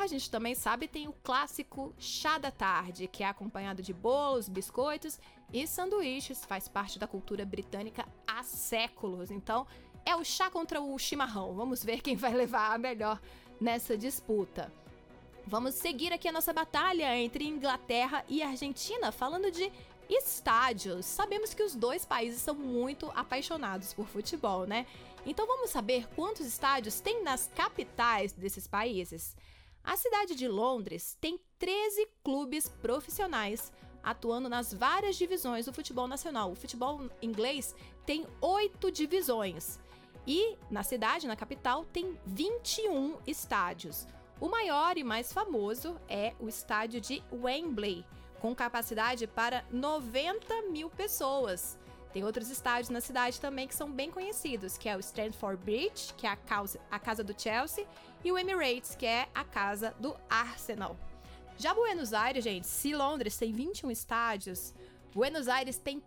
gente também sabe, tem o clássico chá da tarde, que é acompanhado de bolos, biscoitos e sanduíches, faz parte da cultura britânica há séculos. Então, é o chá contra o chimarrão. Vamos ver quem vai levar a melhor nessa disputa. Vamos seguir aqui a nossa batalha entre Inglaterra e Argentina, falando de estádios. Sabemos que os dois países são muito apaixonados por futebol, né? Então vamos saber quantos estádios tem nas capitais desses países. A cidade de Londres tem 13 clubes profissionais atuando nas várias divisões do futebol nacional. O futebol inglês tem 8 divisões e na cidade, na capital, tem 21 estádios. O maior e mais famoso é o estádio de Wembley, com capacidade para 90 mil pessoas. Tem outros estádios na cidade também que são bem conhecidos, que é o Stamford Bridge, que é a casa do Chelsea, e o Emirates, que é a casa do Arsenal. Já Buenos Aires, gente, se Londres tem 21 estádios, Buenos Aires tem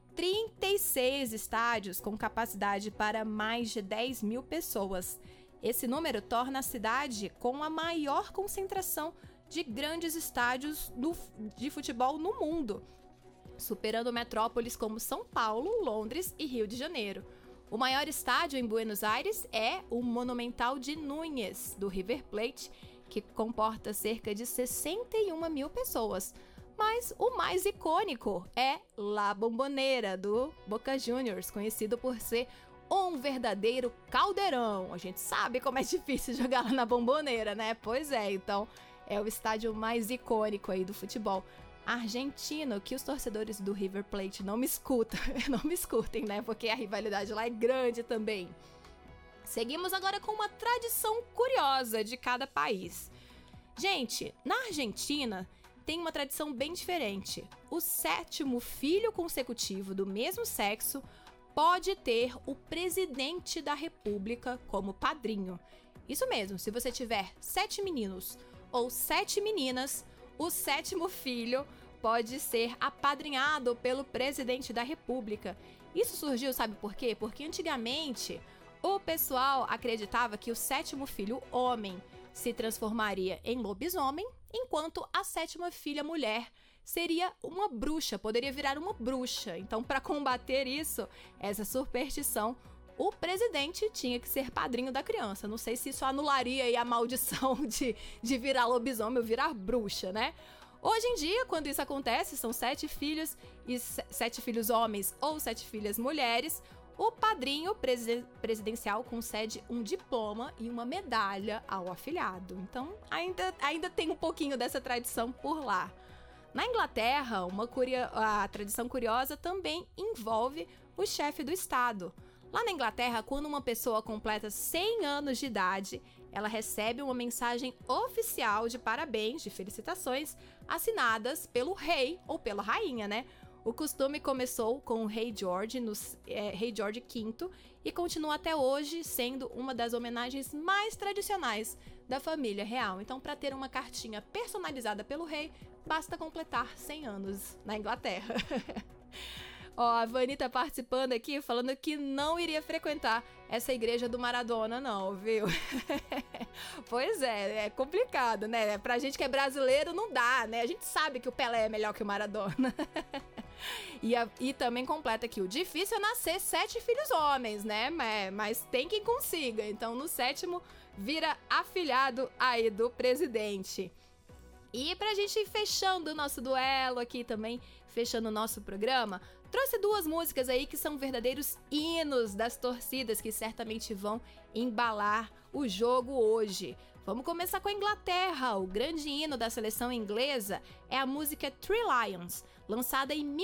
36 estádios com capacidade para mais de 10 mil pessoas. Esse número torna a cidade com a maior concentração de grandes estádios de futebol no mundo, superando metrópoles como São Paulo, Londres e Rio de Janeiro. O maior estádio em Buenos Aires é o Monumental de Núñez, do River Plate, que comporta cerca de 61 mil pessoas. Mas o mais icônico é La Bombonera, do Boca Juniors, conhecido por ser um verdadeiro caldeirão. A gente sabe como é difícil jogar lá na Bombonera, né? Pois é, então é o estádio mais icônico aí do futebol argentino, que os torcedores do River Plate não me escutem, né? Porque a rivalidade lá é grande também. Seguimos agora com uma tradição curiosa de cada país. Gente, na Argentina tem uma tradição bem diferente. O 7º filho consecutivo do mesmo sexo pode ter o presidente da república como padrinho. Isso mesmo, se você tiver 7 meninos ou 7 meninas, o 7º filho pode ser apadrinhado pelo presidente da república. Isso surgiu, sabe por quê? Porque antigamente o pessoal acreditava que o 7º filho homem se transformaria em lobisomem, enquanto a 7ª filha mulher seria uma bruxa, poderia virar uma bruxa. Então, para combater isso, essa superstição, o presidente tinha que ser padrinho da criança. Não sei se isso anularia aí a maldição de virar lobisomem ou virar bruxa, né? Hoje em dia, quando isso acontece, são 7 filhos, e 7 filhos homens ou 7 filhas mulheres, o padrinho presidencial concede um diploma e uma medalha ao afilhado. Então, ainda tem um pouquinho dessa tradição por lá. Na Inglaterra, a tradição curiosa também envolve o chefe do Estado. Lá na Inglaterra, quando uma pessoa completa 100 anos de idade, ela recebe uma mensagem oficial de parabéns, de felicitações, assinadas pelo rei ou pela rainha, né? O costume começou com o rei George, rei George V, e continua até hoje sendo uma das homenagens mais tradicionais da família real. Então, para ter uma cartinha personalizada pelo rei, basta completar 100 anos na Inglaterra. Ó, a Vani tá participando aqui, falando que não iria frequentar essa igreja do Maradona, não, viu? Pois é complicado, né? Pra gente que é brasileiro, não dá, né? A gente sabe que o Pelé é melhor que o Maradona. E também completa aqui, o difícil é nascer 7 filhos homens, né? Mas tem quem consiga. Então, no 7º, vira afilhado aí do presidente. E pra gente ir fechando o nosso duelo aqui também, fechando o nosso programa, trouxe 2 músicas aí que são verdadeiros hinos das torcidas que certamente vão embalar o jogo hoje. Vamos começar com a Inglaterra. O grande hino da seleção inglesa é a música Three Lions, lançada em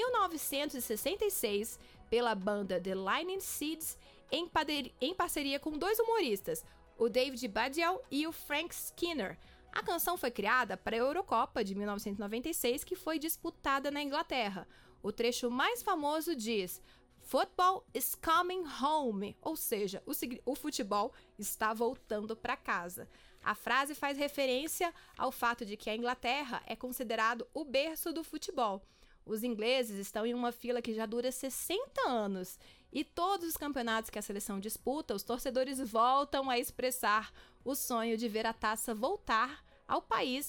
1966 pela banda The Lightning Seeds em parceria com 2 humoristas, o David Baddiel e o Frank Skinner. A canção foi criada para a Eurocopa de 1996, que foi disputada na Inglaterra. O trecho mais famoso diz: "Football is coming home", ou seja, o futebol está voltando para casa. A frase faz referência ao fato de que a Inglaterra é considerado o berço do futebol. Os ingleses estão em uma fila que já dura 60 anos e todos os campeonatos que a seleção disputa, os torcedores voltam a expressar o sonho de ver a taça voltar ao país